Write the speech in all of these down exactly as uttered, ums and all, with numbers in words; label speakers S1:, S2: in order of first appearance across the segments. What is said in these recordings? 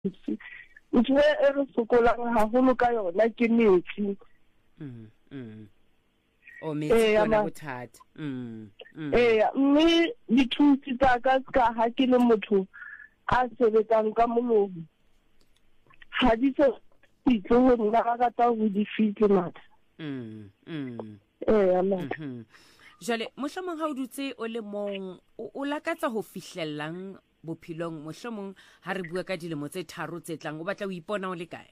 S1: ntho e re sokolang haholo ka yona ke metsi.
S2: Mm, mm. O metsi kona bothata. Mm, mm.
S1: Eh, mme dithusi tsa ka ska ha ke le motho a sebetsang ka molomo. Ha di se ditlo ho nna ka rata ho di fihle mata.
S2: Mm, mm.
S1: Eh, ama.
S2: Mhm. Jale, mohlomong ha o dutse o le mong, o lakatsa ho fihlellang bophelong, mohlomong ha re bua ka dilemo tse tharo tse tlang, o batla ho ipona o le kae?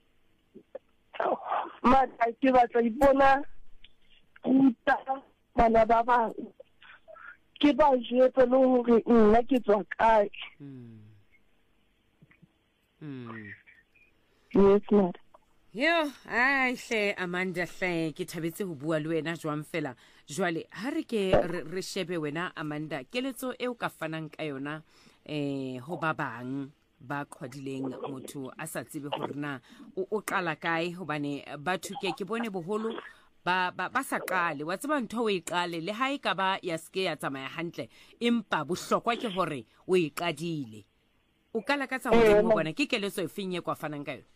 S1: Mata ke batla ho ipona ruta bana ba bang. Ke ba jwetse le hore nna ke tswa kae.
S2: Mm. Mm.
S1: Yes, mata.
S2: Yo, ai hle Amanda hle ke thabetse ho bua le wena jwang fela. Jwale ha re ke re shebe wena Amanda, keletso e o ka fanang ka yona eh ho ba bang ba qhwadileng motho a sa tsebe hore na o qala kae, hobane batho ke ke bone boholo ba ba ba sa qale wa tseba ntho o e qale le ha e ka ba ya ske ya tsamaya hantle, empa bohlokwa ke hore o e qadile. O kala ka tsa ho bona ke keletso e feng e kwa fanang ka yona?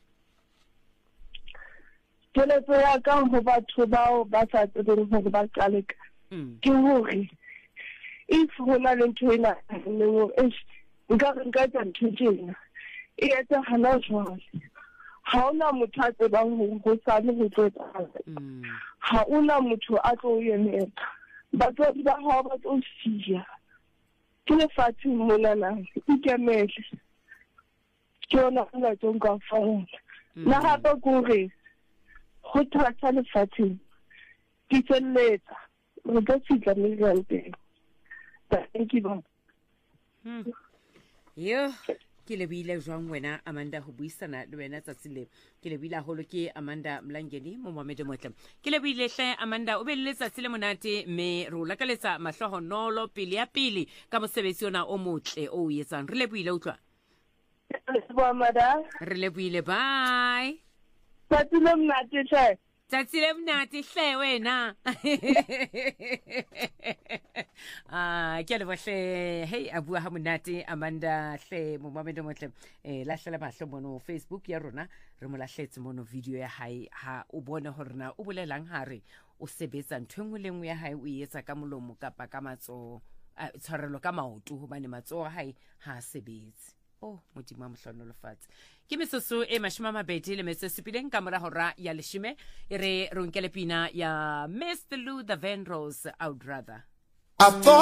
S1: Keletso ya ka ho batho bao ba sa tsebeng hore ba qale ke hore if hona le ntho ena nngwe e nka nka tsa ntho tsena e etsa hana jwale. Ha ona motho a tsebang hore ho sane ho tlo etsahala. Ha ona motho a tlo emela. Batswadi ba hao ba tlo siya. Ke lefatshe mona na ikemele. Ke yona nna tlo nka fana. Na hape kore ho thata lefatsheng ke tselletsa re ka fitla le teng. Thank you.
S2: Yo ke le bile jwang wena Amanda ho buisana le wena tsatsi le. Ke le bile haholo ke Amanda Mlangeni mo Mohammed Motle. Ke le bile hle Amanda o be le tsatsi le monate me ro lakaletsa mahlohonolo pele ya pele ka mosebetsi ona o motle o etsang. Re le buile utlwa. Re le buile, bye.
S1: Tsatsi le monate hle.
S2: Tsatsi le monate hle wena. Ah, ke le bohle. Hey, a bua ha monate Amanda hle mo Mohammed Motle. Eh la hlela mahlo mono Facebook ya rona, re mo lahletse mono video ya hae ha o bona hore na o bolelang hare o sebetsa ntho engwe le engwe ya hae o etsa ka molomo kapa ka matso tshwarelo ka maoto hobane matso a hae ha sebetse. Oh, modimo a mohlonolofatse. Ke mesoso e mashome a mabedi le metso e supileng ka mora hora ya leshome. E re ronkele pina ya Mister Luther Vandross, I would rather.